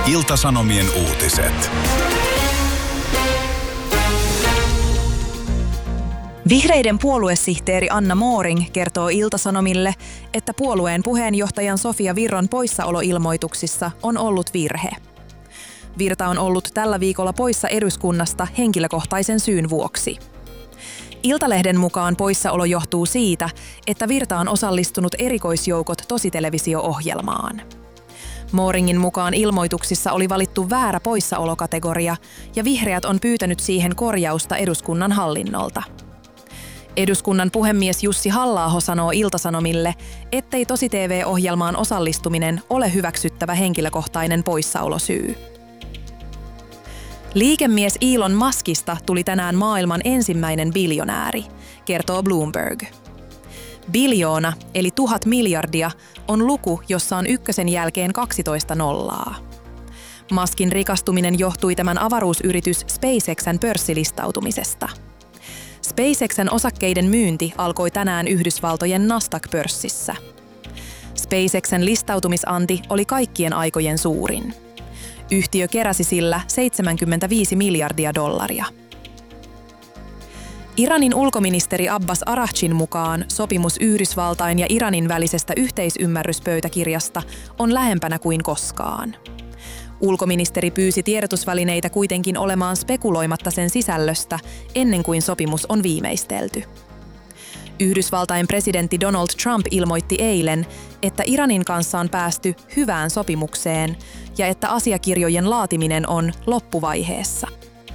Ilta-Sanomien uutiset. Vihreiden puoluesihteeri Anna Moring kertoo Ilta-Sanomille, että puolueen puheenjohtajan Sofia Virran poissaoloilmoituksissa on ollut virhe. Virta on ollut tällä viikolla poissa eduskunnasta henkilökohtaisen syyn vuoksi. Iltalehden mukaan poissaolo johtuu siitä, että Virta on osallistunut erikoisjoukot tositelevisio-ohjelmaan. Moringin mukaan ilmoituksissa oli valittu väärä poissaolokategoria ja vihreät on pyytänyt siihen korjausta eduskunnan hallinnolta. Eduskunnan puhemies Jussi Halla-aho sanoo Ilta-Sanomille, ettei tosi-TV-ohjelmaan osallistuminen ole hyväksyttävä henkilökohtainen poissaolosyy. Liikemies Elon Muskista tuli tänään maailman ensimmäinen biljonääri, kertoo Bloomberg. Biljoona, eli 1000 miljardia, on luku, jossa on ykkösen jälkeen 12 nollaa. Muskin rikastuminen johtui tämän avaruusyritys SpaceXn pörssilistautumisesta. SpaceXn osakkeiden myynti alkoi tänään Yhdysvaltojen Nasdaq-pörssissä. SpaceXn listautumisanti oli kaikkien aikojen suurin. Yhtiö keräsi sillä $75 miljardia. Iranin ulkoministeri Abbas Araghchin mukaan sopimus Yhdysvaltain ja Iranin välisestä yhteisymmärryspöytäkirjasta on lähempänä kuin koskaan. Ulkoministeri pyysi tiedotusvälineitä kuitenkin olemaan spekuloimatta sen sisällöstä ennen kuin sopimus on viimeistelty. Yhdysvaltain presidentti Donald Trump ilmoitti eilen, että Iranin kanssa on päästy hyvään sopimukseen ja että asiakirjojen laatiminen on loppuvaiheessa.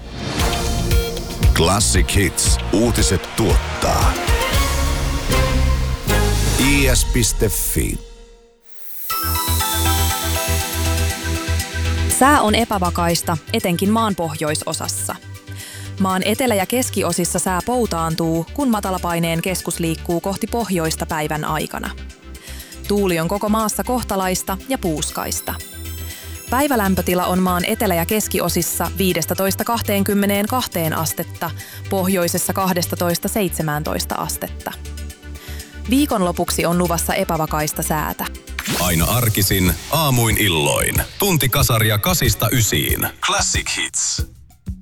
Classic Hits. Uutiset tuottaa. is.fi. Sää on epävakaista, etenkin maan pohjoisosassa. Maan etelä- ja keskiosissa sää poutaantuu, kun matalapaineen keskus liikkuu kohti pohjoista päivän aikana. Tuuli on koko maassa kohtalaista ja puuskaista. Päivälämpötila on maan etelä- ja keskiosissa 15–22 astetta, pohjoisessa 12–17 astetta. Viikonlopuksi on luvassa epävakaista säätä. Aina arkisin, aamuin illoin. Tunti kasaria 8–9. Classic Hits.